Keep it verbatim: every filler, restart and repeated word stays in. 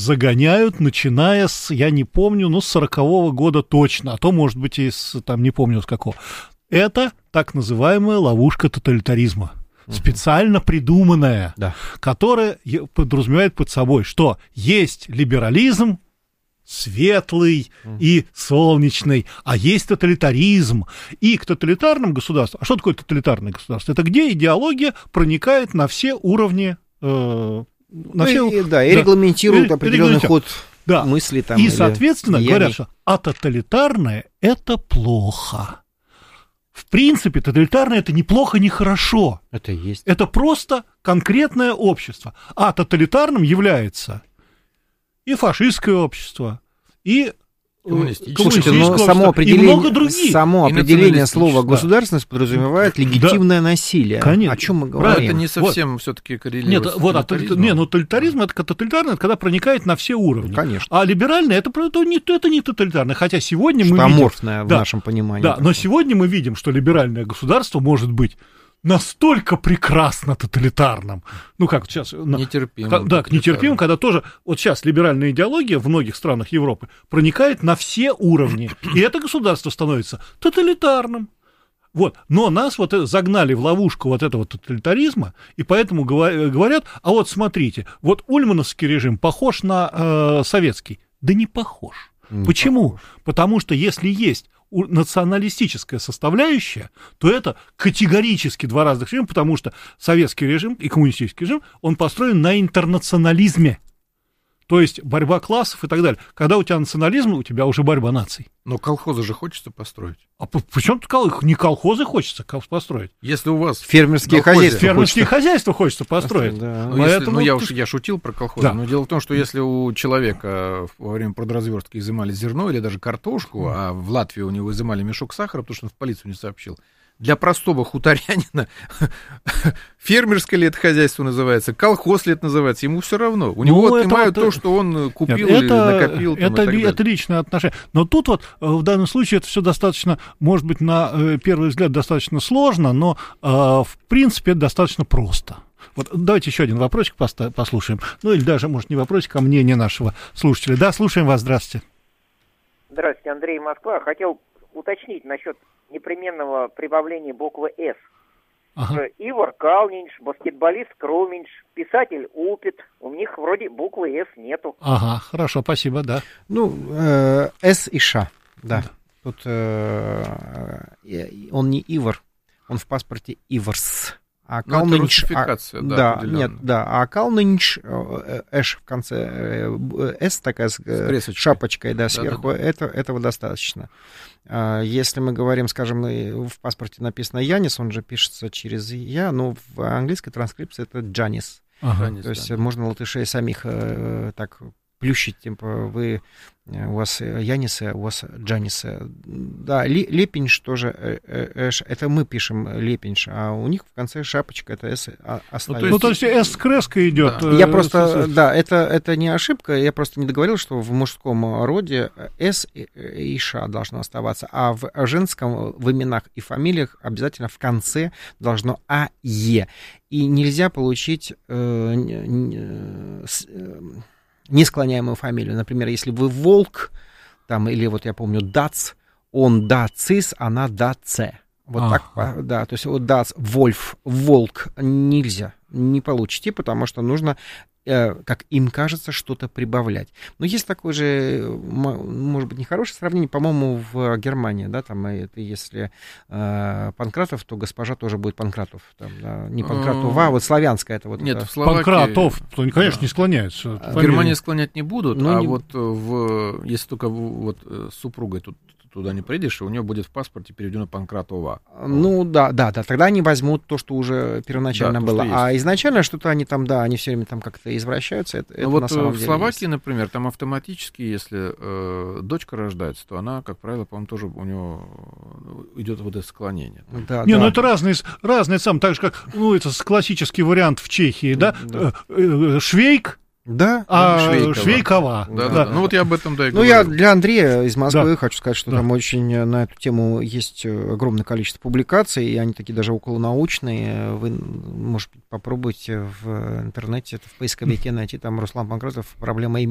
загоняют, начиная с, я не помню, ну, с сорокового года точно, а то, может быть, и с, там, не помню с какого. Это так называемая ловушка тоталитаризма. Uh-huh. Специально придуманная, да. Которая подразумевает под собой, что есть либерализм, светлый uh-huh. и солнечный, а есть тоталитаризм. И к тоталитарным государствам... А что такое тоталитарное государство? Это где идеология проникает на все уровни... Э, на ну, все, и, да, и да, регламентирует и, определенный ход да. мысли. Там, и, или соответственно, деяний. Говорят, что а тоталитарное – это плохо. В принципе, тоталитарное – это ни плохо, ни хорошо. Это есть. Это просто конкретное общество. А тоталитарным является и фашистское общество, и коммунистическое, но само определение, само определение слова «государственность» подразумевает легитимное да. насилие. Конечно. О чем мы говорим? Это не совсем вот. Все-таки коррелирует Нет, вот, тоталитаризм. Нет, ну тоталитаризм, это тоталитарное, это когда проникает на все уровни. Конечно. А либеральное, это, это, не, это не тоталитарное, хотя сегодня что мы видим... аморфное в да, нашем понимании. Да, такое. Но сегодня мы видим, что либеральное государство может быть настолько прекрасно тоталитарным. Ну, как сейчас... Нетерпимым. Да, нетерпимым, когда тоже... Вот сейчас либеральная идеология в многих странах Европы проникает на все уровни. И это государство становится тоталитарным. Вот. Но нас вот загнали в ловушку вот этого тоталитаризма, и поэтому говорят, а вот смотрите, вот ульмановский режим похож на э, советский. Да не похож. Не Почему? Похож. Потому что если есть националистическая составляющая, то это категорически два разных режима, потому что советский режим и коммунистический режим, он построен на интернационализме. То есть борьба классов и так далее. Когда у тебя национализм, у тебя уже борьба наций. Но колхозы же хочется построить. А почему тут кол... не колхозы хочется построить? Если у вас фермерские хозяйства, фермерские хочется... хозяйства хочется построить. Да. Ну, если, ну я уж я шутил про колхозы, да. но дело в том, что если у человека во время продразверстки изымали зерно или даже картошку, mm. а в Латвии у него изымали мешок сахара, потому что он в полицию не сообщил. Для простого хуторянина фермерское ли это хозяйство называется, колхоз ли это называется, ему все равно. У него ну, отнимают это, то, что он купил нет, или это, накопил. Там, это, и так далее. Это личное отношение. Но тут вот в данном случае это все достаточно, может быть, на первый взгляд достаточно сложно, но в принципе это достаточно просто. Вот давайте еще один вопросик послушаем. Ну или даже, может, не вопросик, а мнение нашего слушателя. Да, слушаем вас, здравствуйте. Здравствуйте, Андрей, Москва. Хотел уточнить насчет непременного прибавления буквы «С». Ага. Ивар Калнинш, баскетболист Круминш, писатель Упит. У них вроде буквы «С» нету. Ага, хорошо, спасибо, да. Ну, э, «С» и «Ш», да. да. Тут э, он не Ивар, он в паспорте Иварс. А Калнинш, а, да, да нет, да, а Калнинш, эш в конце, с такая с, с шапочкой, да, сверху, да, да, да. Это, этого достаточно. Если мы говорим, скажем, в паспорте написано Янис, он же пишется через Я, но в английской транскрипции это Джанис. Ага. То есть да. можно латышей самих так плющить, типа вы, у вас Янисы, у вас Джанисы. Да, Лепинш тоже, эш, это мы пишем Лепинш, а у них в конце шапочка, это С остается. Ну, то есть S с креской идет. Да. Я просто, да, это, это не ошибка, я просто не договорил, что в мужском роде С и Ш должно оставаться, а в женском, в именах и фамилиях обязательно в конце должно А, Е. И нельзя получить э, э, э, несклоняемую фамилию. Например, если вы Волк, там, или вот я помню Дац, он Дацис, она Даце. Вот а. так, да, то есть вот Дац, Вольф, Волк нельзя, не получите, потому что нужно, э, как им кажется, что-то прибавлять. Но есть такое же, может быть, нехорошее сравнение, по-моему, в Германии, да, там, это если э, Панкратов, то госпожа тоже будет Панкратов, там, да, не Панкратова, а вот славянская это вот. Нет, это. в Словакии... Панкратов, то, конечно, не склоняется. В Германии склонять не будут, ну, а не... вот в, если только вот с супругой тут туда не придешь, и у нее будет в паспорте переведено Панкратова. Ну, да, да, да, тогда они возьмут то, что уже первоначально да, было. А изначально что-то они там, да, они все время там как-то извращаются. Это, это вот на самом в деле Словакии, есть. Например, там автоматически, если э, дочка рождается, то она, как правило, по-моему, тоже у нее идет вот это склонение. Да, не, да. ну это разные, разные сам, так же как, ну, это классический вариант в Чехии, да, да. Швейк. Да, а Швейкова. Швейкова. Да, да. Да. Да. Ну вот я об этом да и Ну говорю. я для Андрея из Москвы да. хочу сказать, что да. там очень на эту тему есть огромное количество публикаций, и они такие даже околонаучные. Вы, может быть, попробуйте в интернете, в поисковике найти там Руслан Панкратов, проблема имени.